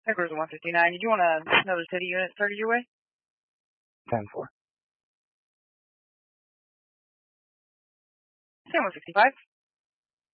Cruiser 159, did you want another city unit started your way? 10-4. Sam 165.